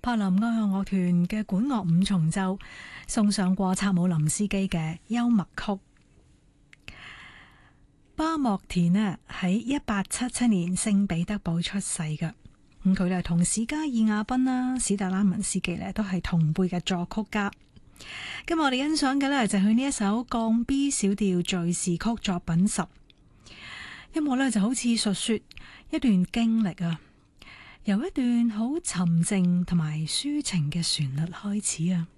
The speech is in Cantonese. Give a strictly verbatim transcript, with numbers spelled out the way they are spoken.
柏林愛樂樂團嘅管樂五重奏送上過查姆林斯基嘅幽默曲。巴莫田呢喺一八七七年聖彼得堡出世嘅，咁佢哋同史加爾瓦賓啦、史特拉文斯基呢都係同輩嘅作曲家。今日我哋欣賞嘅呢就係佢呢一首降 B 小調敘事曲作品十，音樂呢就好似述說一段經歷啊，由一段好沉靜同埋抒情嘅旋律開始啊。